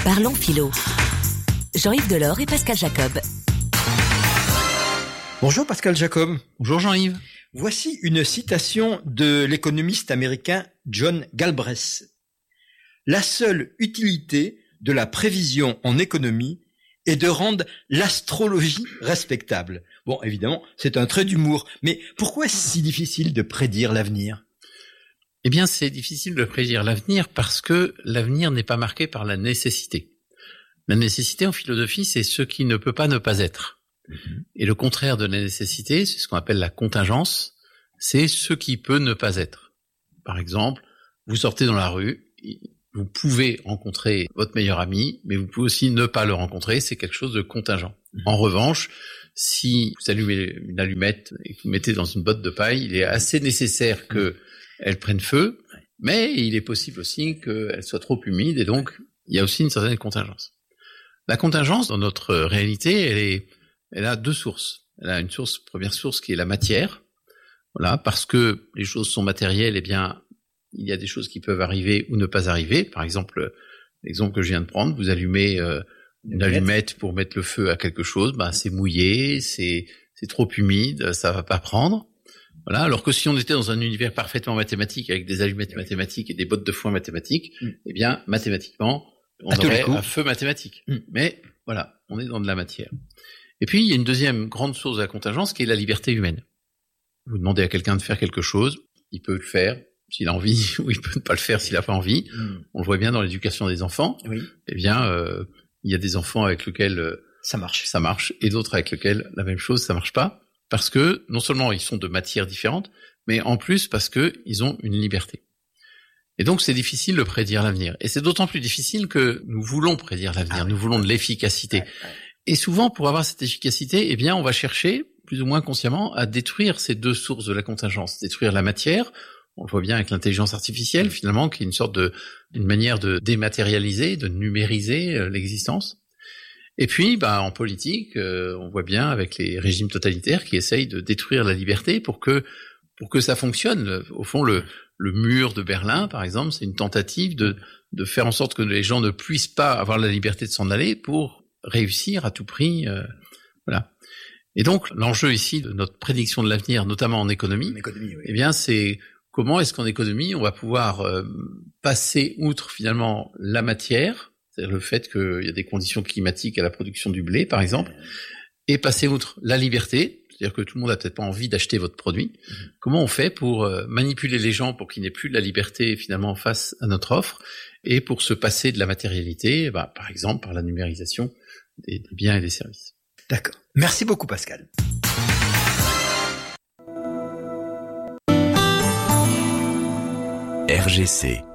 Parlons philo. Jean-Yves Delors et Pascal Jacob. Bonjour Pascal Jacob. Bonjour Jean-Yves. Voici une citation de l'économiste américain John Galbraith. La seule utilité de la prévision en économie est de rendre l'astrologie respectable. Bon, évidemment, c'est un trait d'humour, mais pourquoi est-ce si difficile de prédire l'avenir ? Eh bien, c'est difficile de prédire l'avenir parce que l'avenir n'est pas marqué par la nécessité. La nécessité en philosophie, c'est ce qui ne peut pas ne pas être. Et le contraire de la nécessité, c'est ce qu'on appelle la contingence, c'est ce qui peut ne pas être. Par exemple, vous sortez dans la rue, vous pouvez rencontrer votre meilleur ami, mais vous pouvez aussi ne pas le rencontrer, c'est quelque chose de contingent. En revanche, si vous allumez une allumette et que vous mettez dans une botte de paille, il est assez nécessaire qu'elle prenne feu, mais il est possible aussi qu'elle soit trop humide, et donc il y a aussi une certaine contingence. La contingence, dans notre réalité, elle a deux sources. Elle a une première source qui est la matière. Voilà, parce que les choses sont matérielles, eh bien, il y a des choses qui peuvent arriver ou ne pas arriver. Par exemple, l'exemple que je viens de prendre, vous allumez une allumette pour mettre le feu à quelque chose, c'est mouillé, c'est trop humide, ça va pas prendre. Voilà, alors que si on était dans un univers parfaitement mathématique avec des allumettes mathématiques et des bottes de foin mathématiques, eh bien, mathématiquement, on aurait un feu mathématique. Mais voilà, on est dans de la matière. Et puis, il y a une deuxième grande source de la contingence qui est la liberté humaine. Vous demandez à quelqu'un de faire quelque chose, il peut le faire s'il a envie, ou il peut ne pas le faire s'il n'a pas envie. On le voit bien dans l'éducation des enfants. Oui. Eh bien, il y a des enfants avec lesquels ça marche, et d'autres avec lesquels la même chose, ça marche pas, parce que non seulement ils sont de matières différentes, mais en plus parce que ils ont une liberté. Et donc c'est difficile de prédire l'avenir. Et c'est d'autant plus difficile que nous voulons prédire l'avenir, nous voulons de l'efficacité. Et souvent, pour avoir cette efficacité, eh bien, on va chercher, plus ou moins consciemment, à détruire ces deux sources de la contingence. Détruire la matière, on le voit bien avec l'intelligence artificielle, finalement, qui est une manière de dématérialiser, de numériser l'existence. Et puis, en politique, on voit bien avec les régimes totalitaires qui essayent de détruire la liberté pour que ça fonctionne. Au fond, le mur de Berlin, par exemple, c'est une tentative de faire en sorte que les gens ne puissent pas avoir la liberté de s'en aller pour réussir à tout prix, voilà. Et donc, l'enjeu ici de notre prédiction de l'avenir, notamment en économie, eh bien, c'est comment est-ce qu'en économie, on va pouvoir passer outre, finalement, la matière, c'est-à-dire le fait qu'il y a des conditions climatiques à la production du blé, par exemple, et passer outre la liberté, c'est-à-dire que tout le monde a peut-être pas envie d'acheter votre produit. Comment on fait pour manipuler les gens pour qu'ils n'aient plus de la liberté, finalement, face à notre offre, et pour se passer de la matérialité, par exemple, par la numérisation des biens et des services. D'accord. Merci beaucoup, Pascal. RGC